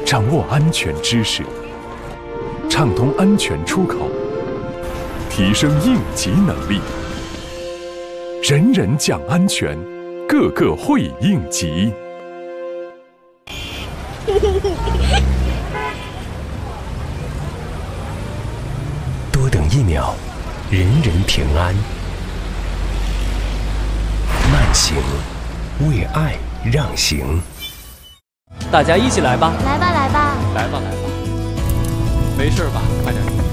掌握安全知识，畅通安全出口，提升应急能力。人人讲安全，个个会应急。 多等1秒，人人平安。慢行，为爱让行。 大家一起来吧！ 来吧，来吧！ 来吧，来吧！没事吧？快点。